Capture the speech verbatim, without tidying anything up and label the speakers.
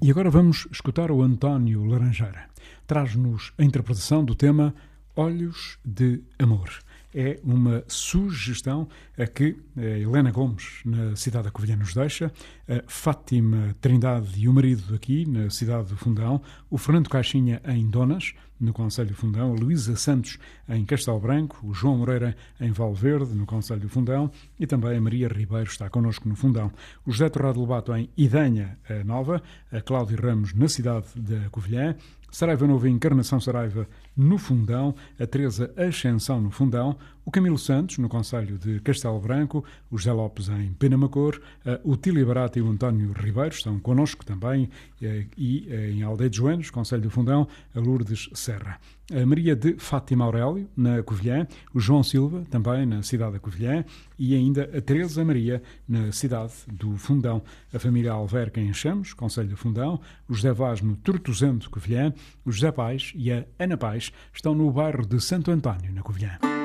Speaker 1: E agora vamos escutar o António Laranjeira. Traz-nos a interpretação do tema Olhos de Amor. É uma sugestão a que a Helena Gomes, na cidade da Covilhã, nos deixa, a Fátima Trindade e o marido aqui, na cidade do Fundão, o Fernando Caixinha, em Donas, no concelho do Fundão, a Luísa Santos, em Castelo Branco, o João Moreira, em Valverde, no concelho do Fundão, e também a Maria Ribeiro está connosco no Fundão. O José Torrado Lobato, em Idanha Nova, a Cláudia Ramos, na cidade da Covilhã, Saraiva Nova e Encarnação Saraiva no Fundão, a Teresa Ascensão no Fundão, o Camilo Santos no concelho de Castelo Branco, o José Lopes em Penamacor, o Tília Barata e o António Ribeiro estão connosco também, e em Aldeia de Joanos, concelho do Fundão, a Lourdes Serra. A Maria de Fátima Aurélio, na Covilhã, o João Silva, também na cidade da Covilhã, e ainda a Teresa Maria, na cidade do Fundão. A família Alverca em Chamos, concelho do Fundão, o José Vaz no Tortozendo, Covilhã, o José Pais e a Ana Pais estão no bairro de Santo António, na Covilhã.